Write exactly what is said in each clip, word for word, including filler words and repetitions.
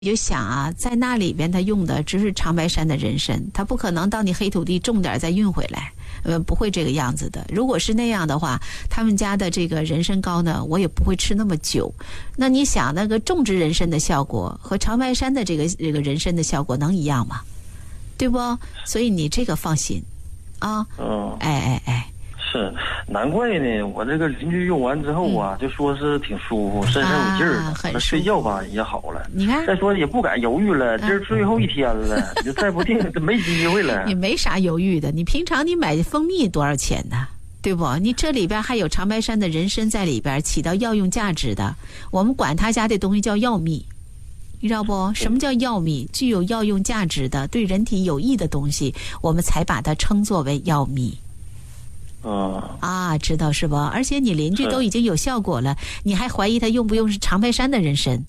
你就想啊，在那里边他用的只是长白山的人参，他不可能到你黑土地种点再运回来，呃，不会这个样子的。如果是那样的话，他们家的这个人参膏呢，我也不会吃那么久。那你想，那个种植人参的效果和长白山的这个这个人参的效果能一样吗？对不？所以你这个放心啊。 嗯， 哎哎哎。 是，难怪呢。我这个邻居用完之后啊，嗯、就说是挺舒服，身上有劲儿了，那、啊、睡觉吧也好了。 你看， 再说也不敢犹豫了，今儿、嗯、最后一天了，你就再不定没机会了。 你没啥犹豫的，你平常你买蜂蜜多少钱呢？对不？你这里边还有长白山的人参在里边，起到药用价值的。我们管他家的东西叫药蜜。你知道不？什么叫药蜜？具有药用价值的、对人体有益的东西，我们才把它称作为药蜜。 嗯啊，知道是不？而且你邻居都已经有效果了，你还怀疑他用不用是长白山的人参？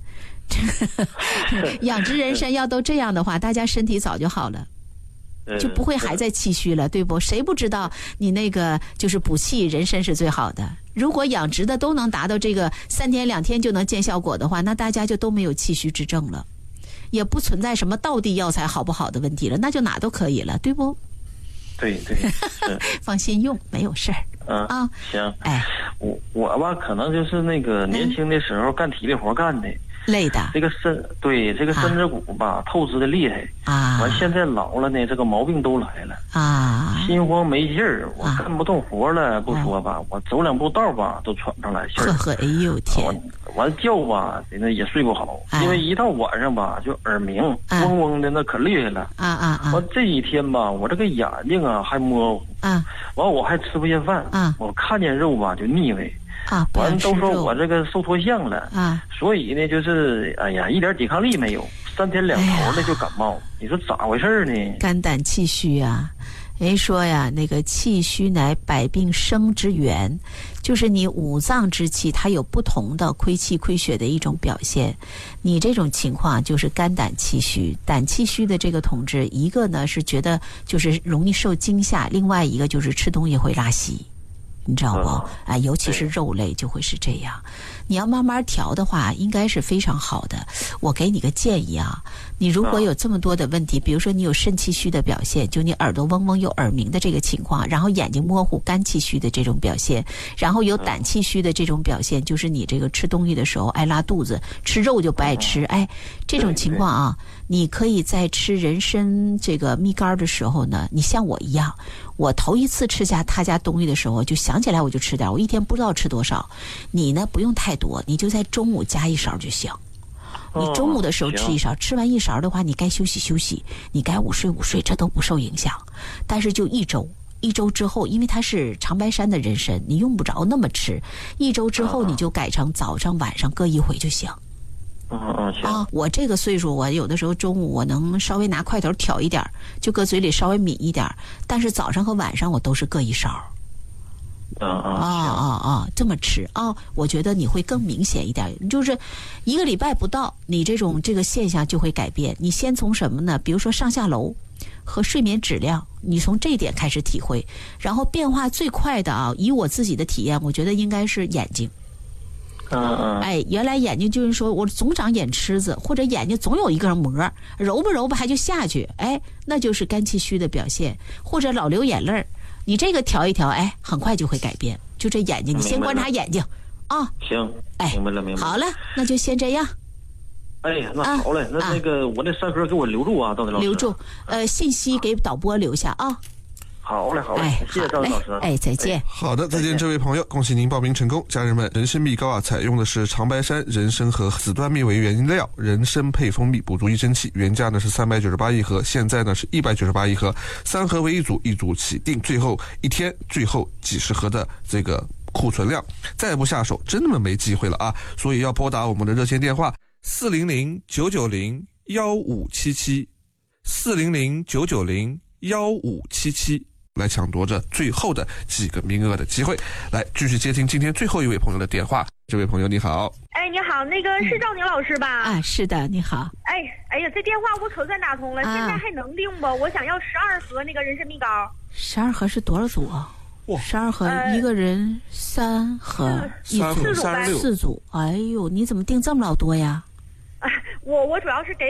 养殖人参要都这样的话，大家身体早就好了，就不会还在气虚了，对不？谁不知道你那个就是补气人参是最好的？如果养殖的都能达到这个三天两天就能见效果的话，那大家就都没有气虚之症了，也不存在什么道地药材好不好的问题了，那就哪都可以了，对不？ 对对，是放心用，没有事儿。 嗯啊， 行。 哎， 我我吧，可能就是那个年轻的时候干体力活干的， 累的。 这个身对这个身子骨吧、啊、透支的厉害啊。 完现在老了呢，这个毛病都来了啊， 心慌没劲儿，我干不动活了，不说吧，我走两步道吧都喘不上来气儿。 呵呵，哎呦天！ 完觉吧，那也睡不好，因为一到晚上吧就耳鸣，嗡嗡的，那可厉害了。 啊啊啊！ 完这几天吧，我这个眼睛啊还模糊。 啊。 完我还吃不下饭。 啊。 我看见肉吧就腻味。 啊。 完都说我这个瘦脱相了。 啊。 所以呢，就是哎呀，一点抵抗力没有，三天两头的就感冒。哎、你说咋回事呢？ 肝胆气虚啊。人说呀，那个气虚乃百病生之源，就是你五脏之气它有不同的亏气亏血的一种表现。你这种情况就是肝胆气虚，胆气虚的这个同志，一个呢是觉得就是容易受惊吓，另外一个就是吃东西会拉稀。你知道不？啊、呃，尤其是肉类就会是这样。你要慢慢调的话，应该是非常好的。我给你个建议啊，你如果有这么多的问题，比如说你有肾气虚的表现，就你耳朵嗡嗡有耳鸣的这个情况，然后眼睛模糊肝气虚的这种表现，然后有胆气虚的这种表现，就是你这个吃东西的时候爱拉肚子，吃肉就不爱吃，哎，这种情况啊，你可以在吃人参这个蜜柑的时候呢，你像我一样。我头一次吃下他家东西的时候，就想起来我就吃点，我一天不知道吃多少。你呢不用太多，你就在中午加一勺就行。你中午的时候吃一勺，吃完一勺的话，你该休息休息，你该午睡午睡，这都不受影响。但是就一周，一周之后，因为它是长白山的人参，你用不着那么吃。一周之后你就改成早上晚上各一回就行。 嗯嗯行啊，我这个岁数，我有的时候中午我能稍微拿筷头挑一点，就搁嘴里稍微抿一点，但是早上和晚上我都是各一勺。 啊啊啊啊！这么吃啊，我觉得你会更明显一点。就是一个礼拜不到，你这种这个现象就会改变。你先从什么呢？比如说上下楼和睡眠质量，你从这一点开始体会。然后变化最快的啊，以我自己的体验，我觉得应该是眼睛。 嗯嗯， 哎，原来眼睛就是说我总长眼吃子，或者眼睛总有一根膜，揉吧揉吧还就下去，哎，那就是肝气虚的表现，或者老流眼泪，你这个调一调，哎，很快就会改变。就这眼睛，你先观察眼睛啊。 行， 哎， 明白了明白了。 好了，那就先这样。 哎呀，那好嘞，啊、那那个、啊、我那三盒给我留住啊，赵林老师。 留住，呃，信息给导播留下啊。 好嘞，好嘞， 哎、 谢谢赵老师。 哎，再见。 好的，再见，这位朋友，恭喜您报名成功。家人们，人参蜜膏啊，采用的是长白山、人参和紫端蜜为原料，人参配蜂蜜，补足益生气。原价呢是三百九十八一盒，现在呢是一百九十八一盒，三盒为一组，一组起订，最后一天，最后几十盒的这个库存量，再不下手，真的没机会了啊！所以要拨打我们的热线电话四零零九九零幺五七七，四零零九九零幺五七七。来抢夺着最后的几个名额的机会，来继续接听今天最后一位朋友的电话。这位朋友你好。 哎，你好，那个是赵宁老师吧？ 啊，是的，你好。 哎，哎呀，这电话我可算打通了，啊、现在还能订不？我想要十二盒那个人参蜜膏。 十二盒是多少组啊？十二盒、呃、一个人三盒， 三盒四组，四组。哎呦，你怎么订这么老多呀？ 啊， 我我主要是给